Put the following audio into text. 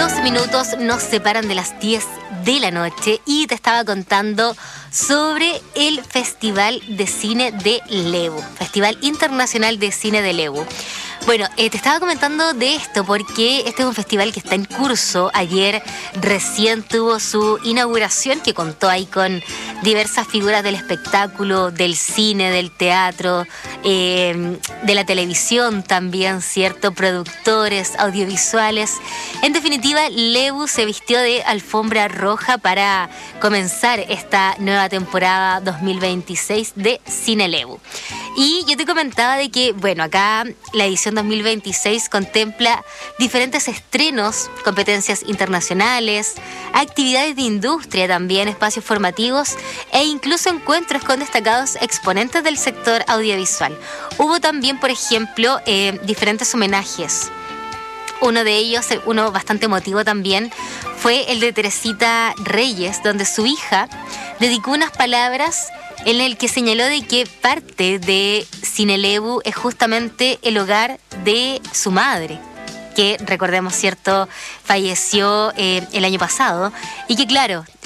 12 minutos nos separan de las 10 de la noche y te estaba contando sobre el Festival de Cine de Lebu, Festival Internacional de Cine de Lebu. Bueno, te estaba comentando de esto porque este es un festival que está en curso. Ayer recién tuvo su inauguración, que contó ahí con diversas figuras del espectáculo, del cine, del teatro, de la televisión también, ¿cierto? Productores, audiovisuales. En definitiva, Lebu se vistió de alfombra roja para comenzar esta nueva temporada 2026 de Cine Lebu. Y yo te comentaba de que, bueno, acá la edición 2026 contempla diferentes estrenos, competencias internacionales, actividades de industria también, espacios formativos e incluso encuentros con destacados exponentes del sector audiovisual. Hubo también, por ejemplo, diferentes homenajes. Uno de ellos, uno bastante emotivo también, fue el de Teresita Reyes, donde su hija dedicó unas palabras en el que señaló de que parte de Cine Lebu es justamente el hogar de su madre, que recordemos, ¿cierto?, falleció el año pasado, y que claro,